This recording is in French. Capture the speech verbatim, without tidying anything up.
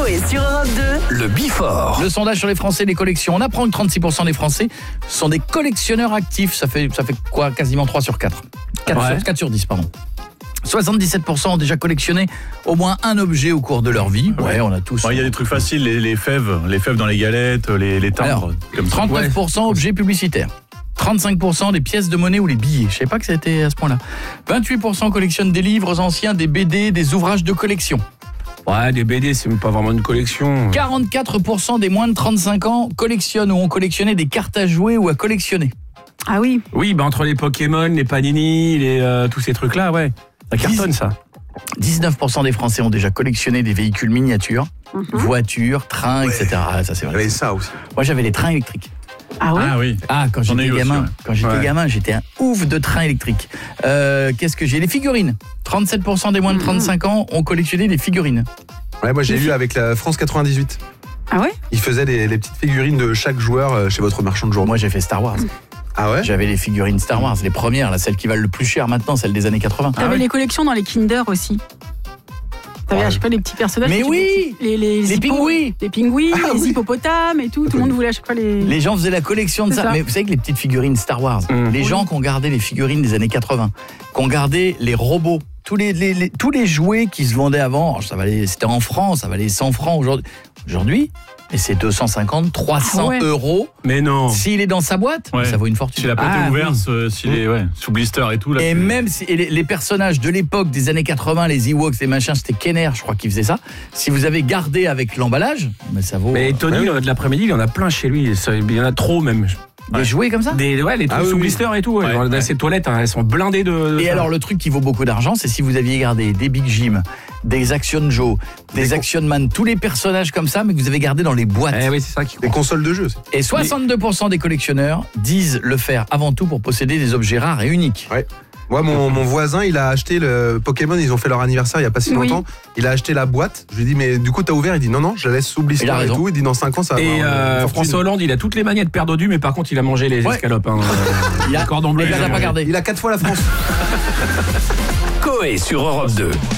Coé sur Europe deux. Le Bifort. Le sondage sur les Français, les collections. On apprend que trente-six pour cent des Français sont des collectionneurs actifs. Ça fait, ça fait quoi? Quasiment trois sur quatre. quatre, Ouais. sur, quatre sur dix, pardon. soixante-dix-sept pour cent ont déjà collectionné au moins un objet au cours de leur vie. Ouais, on a tous. Il y a des trucs faciles, les, les fèves, les fèves dans les galettes, les, les timbres. Alors, comme ça. trente-neuf pour cent objets publicitaires. trente-cinq pour cent des pièces de monnaie ou les billets. Je ne savais pas que c'était à ce point-là. vingt-huit pour cent collectionnent des livres anciens, des B D, des ouvrages de collection. Ouais, des B D, c'est même pas vraiment une collection. quarante-quatre pour cent des moins de trente-cinq ans collectionnent ou ont collectionné des cartes à jouer ou à collectionner. Ah oui. Oui, bah entre les Pokémon, les Panini, les, euh, tous ces trucs-là, ouais. Ça cartonne, ça. dix-neuf pour cent des Français ont déjà collectionné des véhicules miniatures, Mhm. voitures, trains, Ouais. et cetera. Ah, ça, c'est vrai. J'avais ça aussi. Moi, j'avais les trains électriques. Ah ouais. Ah oui. Ah, quand J'en ai j'étais eu aussi, gamin, ouais. quand j'étais Ouais. gamin, j'étais un ouf de trains électriques. Euh, qu'est-ce que j'ai? Les figurines. trente-sept pour cent des moins de trente-cinq ans ont collectionné des figurines. Ouais, moi j'ai eu avec la France quatre-vingt-dix-huit. Ah ouais. Ils faisaient les, les petites figurines de chaque joueur euh, chez votre marchand de journaux. Moi, j'ai fait Star Wars. Ah ouais? J'avais les figurines Star Wars, les premières, là, celles qui valent le plus cher maintenant, celles des années quatre-vingts. T'avais les collections dans les Kinder aussi. T'avais, Ouais. je sais pas, les petits personnages. Mais que tu- oui. Les, les, Les hippos- pingouins. Les pingouins, Ah les oui. hippopotames et tout. Tout le monde voulait à chaque fois les. Les gens faisaient la collection de C'est ça. ça. Mais vous savez que les petites figurines Star Wars, Mmh. les Oui. gens qui ont gardé les figurines des années quatre-vingts, qui ont gardé les robots, tous les, les- les- tous les jouets qui se vendaient avant, ça valait, c'était en France, ça valait cent francs aujourd'hui. Aujourd'hui, mais c'est deux cent cinquante, trois cents Ah ouais. euros. Mais non. S'il est dans sa boîte, Ouais. ça vaut une Si fortune. la boîte Ah, est ouverte, oui. euh, s'il est ouais, sous blister et tout. Là, Et c'est- même si et les, les personnages de l'époque des années quatre-vingts, les Ewoks, les machins, c'était Kenner, je crois, qui faisait ça. Si vous avez gardé avec l'emballage, mais ça vaut Mais Tony, Ouais, de l'après-midi, il y en a plein chez lui. Ça- Il y en a trop, même. euh, des jouets comme ça. Des, ouais, les trucs Ah oui, sous oui. blister et tout. ouais. Ouais, Dans, dans ouais. ces toilettes, hein, elles sont blindées de. de Et ça. alors le truc qui vaut beaucoup d'argent, c'est si vous aviez gardé des Big Jim, des Action Joe, des, Des Action Man, tous les personnages comme ça, mais que vous avez gardé dans les boîtes. Eh oui, c'est ça qui Des consoles de jeux. aussi. Et soixante-deux pour cent des collectionneurs disent le faire avant tout pour posséder des objets rares et uniques. Moi, mon, mon voisin, il a acheté le Pokémon, ils ont fait leur anniversaire il y a pas si Oui. longtemps. Il a acheté la boîte. Je lui ai dit, mais du coup, t'as ouvert? Il dit, non, non, je la laisse sous blister Il a et raison. tout. Il dit, dans cinq ans, ça va Et avoir, euh, une fortune. François Hollande, il a toutes les manières de perdre du, mais par contre, il a mangé les Ouais. escalopes. Hein. Il a, Le cordon bleu. il il les a a pas mangé. gardés. Il a quatre fois la France. Coé sur Europe deux.